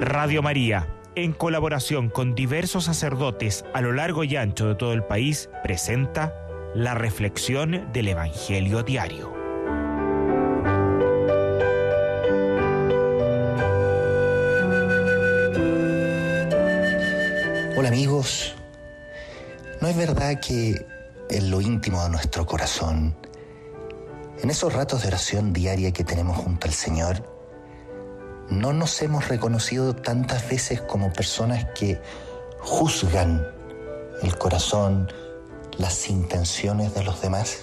Radio María, en colaboración con diversos sacerdotes a lo largo y ancho de todo el país, presenta la reflexión del Evangelio diario. Hola amigos, ¿no es verdad que en lo íntimo de nuestro corazón, en esos ratos de oración diaria que tenemos junto al Señor, no nos hemos reconocido tantas veces como personas que juzgan el corazón, las intenciones de los demás?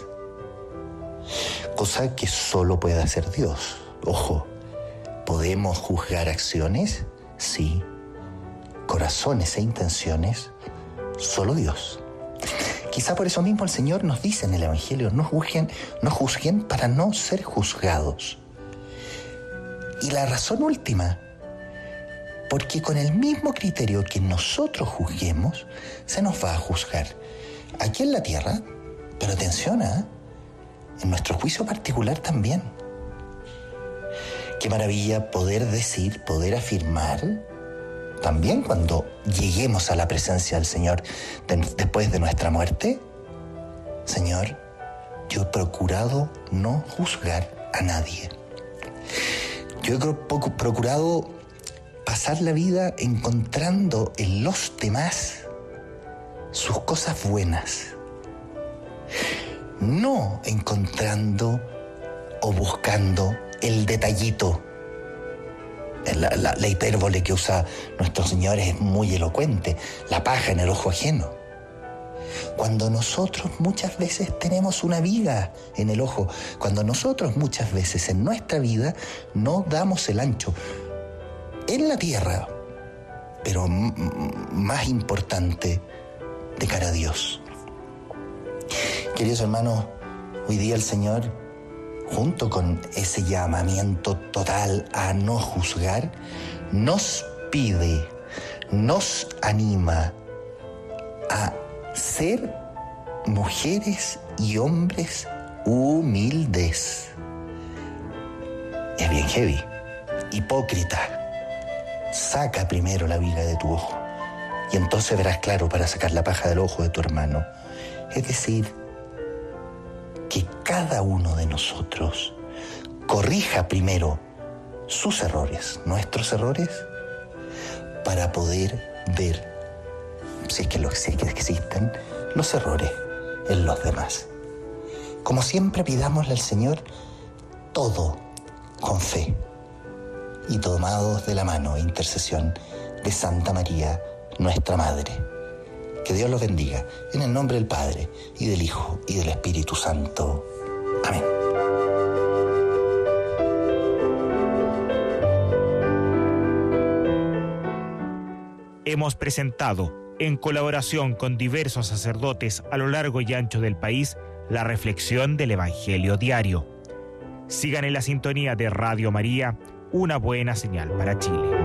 Cosa que solo puede hacer Dios. Ojo, ¿podemos juzgar acciones? Sí. Corazones e intenciones, solo Dios. Quizá por eso mismo el Señor nos dice en el Evangelio, no juzguen para no ser juzgados. Y la razón última, porque con el mismo criterio que nosotros juzguemos, se nos va a juzgar. Aquí en la tierra, pero atención, en nuestro juicio particular también. Qué maravilla poder decir, poder afirmar, también cuando lleguemos a la presencia del Señor después de nuestra muerte: Señor, yo he procurado no juzgar a nadie. Yo he procurado pasar la vida encontrando en los demás sus cosas buenas, no encontrando o buscando el detallito. La hipérbole que usa nuestro Señor es muy elocuente, la paja en el ojo ajeno. Cuando nosotros muchas veces tenemos una viga en el ojo, cuando nosotros muchas veces en nuestra vida no damos el ancho en la tierra, pero más importante, de cara a Dios. Queridos hermanos, hoy día el Señor, junto con ese llamamiento total a no juzgar, nos pide, nos anima a ser mujeres y hombres humildes. Es bien heavy. Hipócrita, saca primero la viga de tu ojo y entonces verás claro para sacar la paja del ojo de tu hermano. Es decir, que cada uno de nosotros corrija primero sus errores, nuestros errores, para poder ver, si es que existen, los errores en los demás. Como siempre, pidámosle al Señor todo con fe y tomados de la mano e intercesión de Santa María, nuestra Madre. Que Dios los bendiga, en el nombre del Padre, y del Hijo, y del Espíritu Santo. Amén. Hemos presentado, en colaboración con diversos sacerdotes a lo largo y ancho del país, la reflexión del Evangelio diario. Sigan en la sintonía de Radio María, una buena señal para Chile.